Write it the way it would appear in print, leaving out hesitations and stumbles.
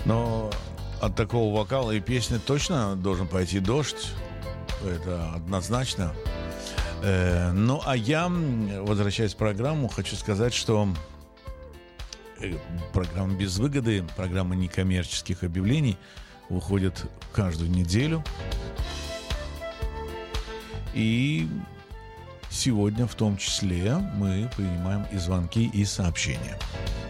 Но от такого вокала и песни точно должен пойти дождь. Это однозначно. Ну, а я, возвращаясь в программу, хочу сказать, что программа «Без выгоды», программа некоммерческих объявлений выходит каждую неделю. И сегодня в том числе мы принимаем и звонки, и сообщения.